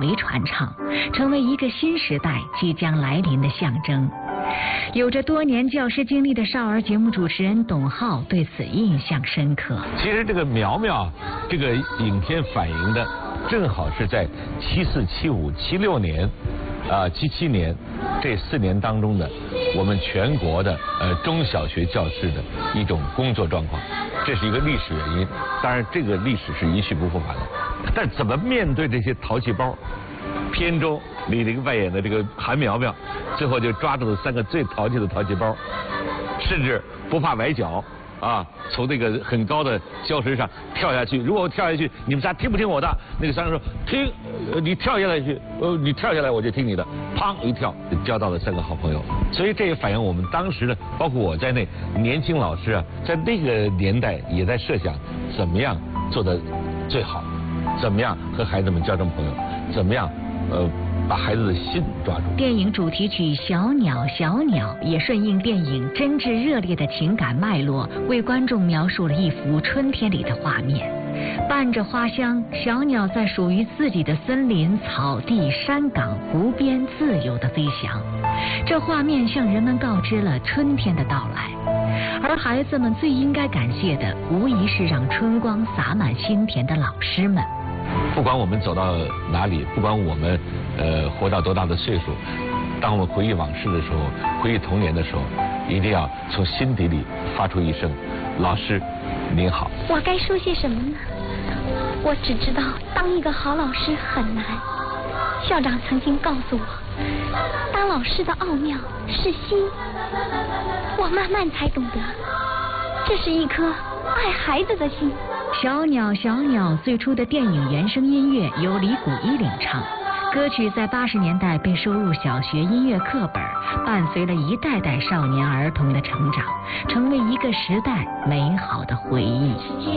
为传唱，成为一个新时代即将来临的象征。有着多年教师经历的少儿节目主持人董浩对此印象深刻。 其实这个苗苗这个影片反映的正好是在74、75、76年，77年这4年当中的我们全国的中小学教师的一种工作状况，这是一个历史原因。当然，这个历史是一去不复返的。但怎么面对这些淘气包？片中李玲扮演的这个韩苗苗，最后就抓住了3个最淘气的淘气包，甚至不怕崴脚啊，从那个很高的礁石上跳下去。如果我跳下去，你们仨听不听我的？那个3个说听，你跳下来去，你跳下来我就听你的。砰一跳，就交到了3个好朋友。所以这也反映我们当时的，包括我在内，年轻老师啊，在那个年代也在设想怎么样做得最好，怎么样和孩子们交成朋友，怎么样把孩子的心抓住。 电影主题曲《小鸟小鸟》也顺应电影真挚热烈的情感脉络，为观众描述了一幅春天里的画面。伴着花香，小鸟在属于自己的森林、草地、山岗、湖边自由地飞翔。这画面向人们告知了春天的到来，而孩子们最应该感谢的，无疑是让春光洒满心田的老师们。 不管我们走到哪里，不管我们活到多大的岁数，当我们回忆往事的时候，回忆童年的时候，一定要从心底里发出一声“老师您好”。 我该说些什么呢？我只知道当一个好老师很难。校长曾经告诉我，当老师的奥妙是心。我慢慢才懂得，这是一颗爱孩子的心。 小鸟小鸟最初的电影原声音乐由李谷一领唱，歌曲在80年代被收入小学音乐课本，伴随了一代代少年儿童的成长，成为一个时代美好的回忆。